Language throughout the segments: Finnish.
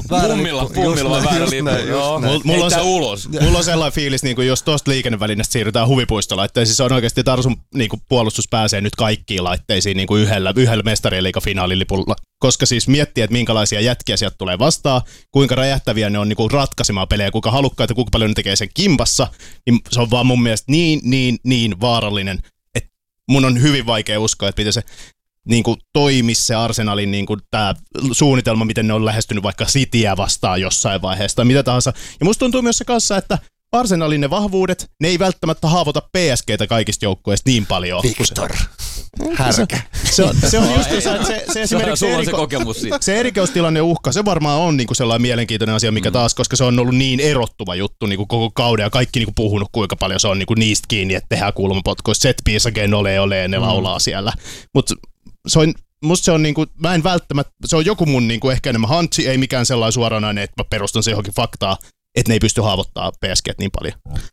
Pummilla väärä lippu. Mulla on sellainen fiilis, niin kuin jos tuosta liikennevälineestä siirrytään huvipuistolaitteisiin, se on oikeasti Tarsun niin kuin puolustus pääsee nyt kaikkiin laitteisiin niin kuin yhdellä mestarien liigafinaalilipulla. Koska siis miettii, että minkälaisia jätkiä sieltä tulee vastaan, kuinka räjähtäviä ne on niin kuin ratkaisemaan pelejä, kuinka halukkaita, kuinka paljon ne tekee sen kimpassa, niin se on vaan mun mielestä niin vaarallinen, että mun on hyvin vaikea uskoa, että miten se niin kuin toimisi se Arsenalin niin kuin tämä suunnitelma, miten ne on lähestynyt vaikka Cityä vastaan jossain vaiheessa tai mitä tahansa. Ja musta tuntuu myös se kanssa, että Arsenalin ne vahvuudet, ne ei välttämättä haavoita PSGtä kaikista joukkueista niin paljon. Victor. Härkä. Se on just se esimerkiksi se erikoistilanne uhka, se varmaan on niinku sellainen mielenkiintoinen asia, mikä taas, koska se on ollut niin erottuva juttu niinku koko kauden ja kaikki niinku puhunut, kuinka paljon se on niinku niistä kiinni, että tehdään kulmapotkuista, set piece again, ole, ne laulaa siellä. Mutta musta se on niinku, mä en välttämättä, se on joku mun niinku ehkä enemmän hunchi, ei mikään sellainen suoranainen, että mä perustan se johonkin faktaa, että ne ei pysty haavoittamaan PSG niin paljon.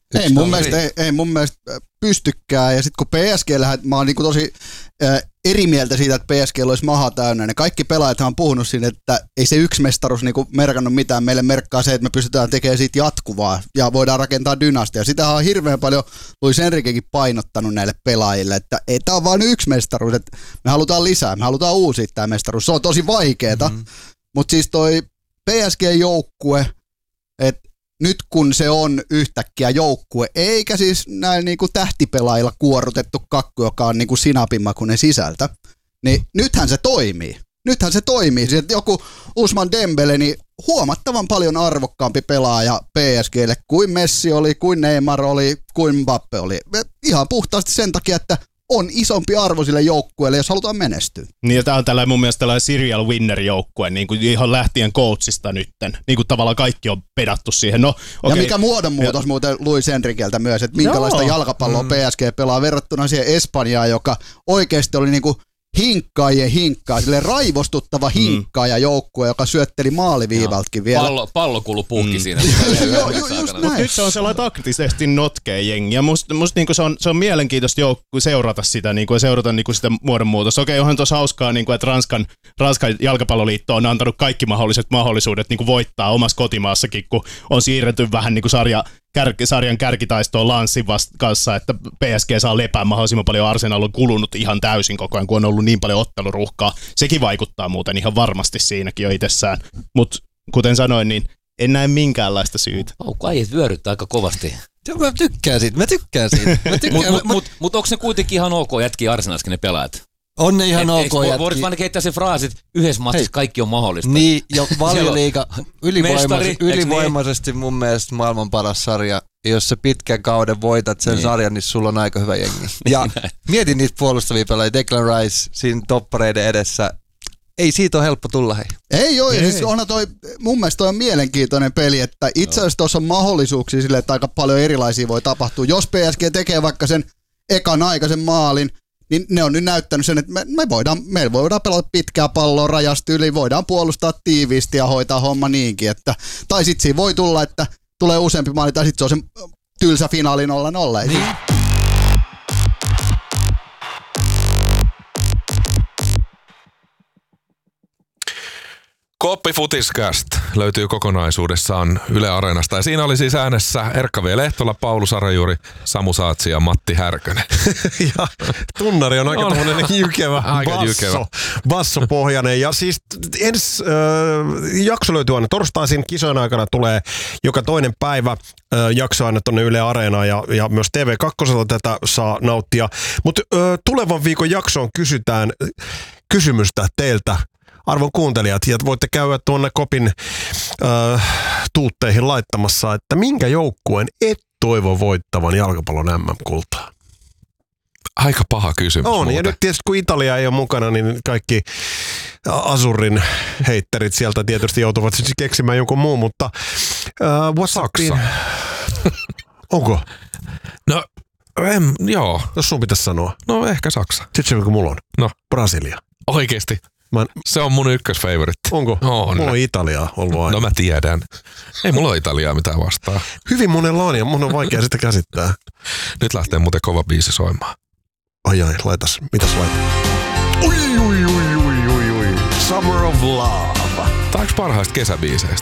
Ei mun mielestä pystykään, ja sitten kun PSG-lähän, mä oon niinku tosi eri mieltä siitä, että PSG olisi maha täynnä. Ne kaikki pelaajat on puhunut siinä, että ei se yksi mestaruus niinku merkannut mitään. Meille merkkaa se, että me pystytään tekemään siitä jatkuvaa ja voidaan rakentaa dynastia. Sitä on hirveän paljon Luis Enriquekin painottanut näille pelaajille, että ei tämä on vain yksi mestaruus, että me halutaan lisää, me halutaan uusia tämä mestaruus. Se on tosi vaikeeta, mutta siis toi PSG-joukkue, että nyt kun se on yhtäkkiä joukkue, eikä siis näin niinku tähtipelaajilla kuorutettu kakku, joka on niinku sinapinmakuinen sisältä, niin nythän se toimii. Siis joku Ousmane Dembele, niin huomattavan paljon arvokkaampi pelaaja PSGlle kuin Messi oli, kuin Neymar oli, kuin Mbappe oli. Ihan puhtaasti sen takia, että on isompi arvo sille joukkueelle, jos halutaan menestyä. Niin ja tämä on tällainen mun mielestä tällainen serial winner-joukkue, niin kuin ihan lähtien coachista nytten. Niin kuin tavallaan kaikki on pedattu siihen. No, okay. Ja mikä muodonmuutos muuten Luis Enriqueltä myös, että minkälaista jalkapalloa PSG pelaa verrattuna siihen Espanjaan, joka oikeasti oli niinku hinkkaa, silleen raivostuttava hinkkaaja joukkue, joka syötteli maaliviivaltakin vielä. Pallo kuului puhki siinä. Mutta nyt se on sellainen taktisesti notkea jengi. Ja musta niinku se on mielenkiintoista seurata sitä, niinku, ja seurata niinku sitä muodonmuutosta. Okei, onhan tuossa hauskaa, niinku, että Ranskan jalkapalloliitto on antanut kaikki mahdolliset mahdollisuudet niinku voittaa omassa kotimaassakin, kun on siirretty vähän niinku sarjan kärkitaistoon Lanssin kanssa, että PSG saa lepää mahdollisimman paljon. Arsenal on kulunut ihan täysin koko ajan, kun on ollut niin paljon otteluruuhkaa. Sekin vaikuttaa muuten ihan varmasti siinäkin jo itsessään. Mutta kuten sanoin, niin en näe minkäänlaista syytä. Äijät vyöryttää aika kovasti. Mä tykkään siitä. Mutta onko ne kuitenkin ihan ok jätkiä Arsenalskin ne pelaajat? On ne ihan ok jätkiä. Voidaan vaan keittää se fraasi, että yhdessä matsissa kaikki on mahdollista. Niin, ja Valioliiga ylivoimaisesti mun mielestä maailman paras sarja. Jos sä pitkän kauden voitat sen sarjan, niin sulla on aika hyvä jengi. Ja mietin niitä puolustavia pelaajia. Declan Rice siinä toppareiden edessä. Ei siitä ole helppo tulla, hei. Ei ole, siis onhan mun mielestä toi on mielenkiintoinen peli, että itse asiassa tuossa on mahdollisuuksia sille, että aika paljon erilaisia voi tapahtua. Jos PSG tekee vaikka sen ekan aikaisen maalin, niin ne on nyt näyttänyt sen, että me voidaan pelata pitkää palloa rajasta yli, voidaan puolustaa tiiviisti ja hoitaa homma niinkin. Tai sitten siinä voi tulla, että tulee useampi maali, tai sitten se on se tylsä finaali 0-0. Niin. Koppi Futiscast löytyy kokonaisuudessaan Yle Areenasta. Ja siinä oli siis äänessä Erkka V. Lehtola, Paulu Sarajuuri, Samu Saatsi ja Matti Härkönen. Ja tunnari on aika tommonen jykevä bassopohjainen. Ja siis ensi jakso löytyy aina torstaisin. Kisojen aikana tulee joka toinen päivä jakso aina tonne Yle Areenaan ja myös TV2 tätä saa nauttia. Mutta tulevan viikon jaksoon kysytään kysymystä teiltä, arvon kuuntelijat, ja voitte käydä tuonne Kopin tuutteihin laittamassa, että minkä joukkueen et toivo voittavan jalkapallon MM-kultaa? Aika paha kysymys. On, muuten. Ja nyt tietysti kun Italia ei ole mukana, niin kaikki Azurin heitterit sieltä tietysti joutuvat siis keksimään jonkun muun, mutta Saksa. Onko? No, joo. Jos sun pitäisi sanoa. No ehkä Saksa. Sitten kun mulla on. No. Brasilia. Oikeesti. Se on mun ykkösfavoritti. Onko? On. Mulla on Italiaa ollut aina. No mä tiedän. Ei mulla ole Italiaa mitään vastaa. Hyvin monella on ja mun on vaikea sitä käsittää. Nyt lähtee muuten kova biisi soimaan. Ai, laitas. Mitäs laitat? Ui. Summer of Love. Tää on yksi parhaista kesäbiiseistä.